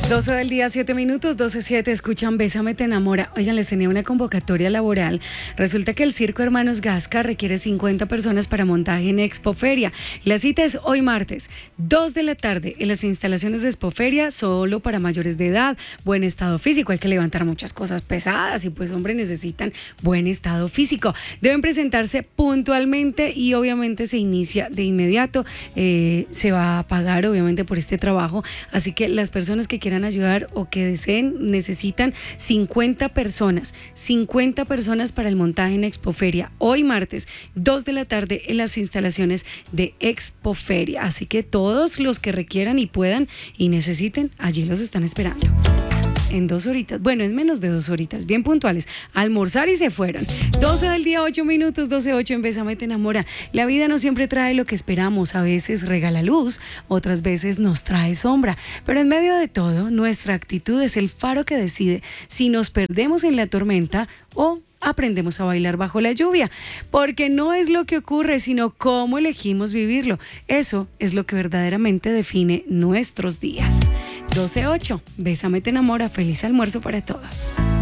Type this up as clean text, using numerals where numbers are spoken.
12 del día, 7 minutos, 12:07, escuchan Bésame te enamora. Oigan, les tenía una convocatoria laboral. Resulta que el Circo Hermanos Gasca requiere 50 personas para montaje en Expoferia. La cita es hoy martes, 2 de la tarde, en las instalaciones de Expoferia, solo para mayores de edad, buen estado físico. Hay que levantar muchas cosas pesadas y pues, hombre, necesitan buen estado físico. Deben presentarse puntualmente y obviamente se inicia de inmediato. Se va a pagar obviamente por este trabajo, así que las personas que quieran ayudar o que deseen necesitan 50 personas para el montaje en Expoferia hoy martes 2 de la tarde en las instalaciones de Expoferia, así que todos los que requieran y puedan y necesiten, allí los están esperando. En 2 horitas, bueno, en menos de 2 horitas, bien puntuales, a almorzar y se fueron. 12 del día, 8 minutos, 12:08 en Bésame te enamora. La vida no siempre trae lo que esperamos, a veces regala luz, otras veces nos trae sombra, pero en medio de todo, nuestra actitud es el faro que decide si nos perdemos en la tormenta o aprendemos a bailar bajo la lluvia, porque no es lo que ocurre, sino cómo elegimos vivirlo. Eso es lo que verdaderamente define nuestros días. 12:08, Bésame te enamora, feliz almuerzo para todos.